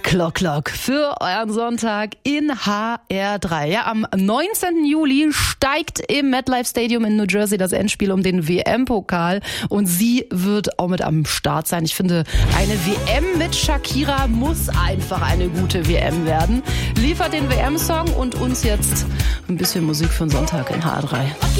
Clock für euren Sonntag in HR3. Ja, am 19. Juli steigt im MetLife Stadium in New Jersey das Endspiel um den WM-Pokal und sie wird auch mit am Start sein. Ich finde, eine WM mit Shakira muss einfach eine gute WM werden. Liefert den WM-Song und uns jetzt ein bisschen Musik für den Sonntag in HR3.